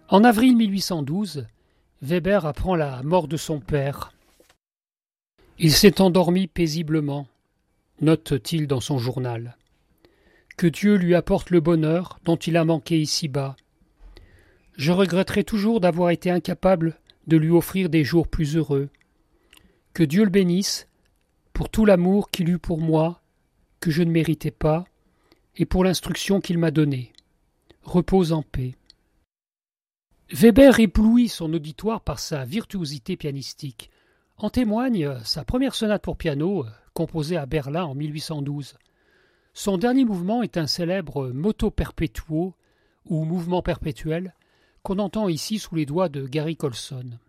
En avril 1812, Weber apprend la mort de son père. Il s'est endormi paisiblement, note-t-il dans son journal. Que Dieu lui apporte le bonheur dont il a manqué ici-bas. Je regretterai toujours d'avoir été incapable de lui offrir des jours plus heureux. Que Dieu le bénisse pour tout l'amour qu'il eut pour moi, que je ne méritais pas, et pour l'instruction qu'il m'a donnée. Repose en paix. Weber éblouit son auditoire par sa virtuosité pianistique. En témoigne sa première sonate pour piano, composée à Berlin en 1812. Son dernier mouvement est un célèbre moto perpetuo, ou mouvement perpétuel, qu'on entend ici sous les doigts de Gary Colson.